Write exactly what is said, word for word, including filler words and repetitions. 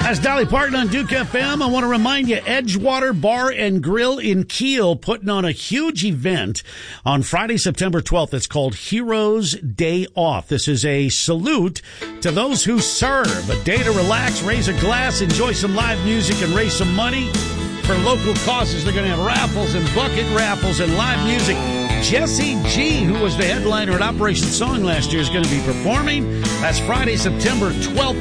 That's Dolly Parton on Duke F M. I want to remind you, Edgewater Bar and Grill in Kiel putting on a huge event on Friday, September twelfth. It's called Heroes Day Off. This is a salute to those who serve. A day to relax, raise a glass, enjoy some live music, and raise some money for local causes. They're going to have raffles and bucket raffles and live music. Jesse G, who was the headliner at Operation Song last year, is going to be performing. That's Friday, September twelfth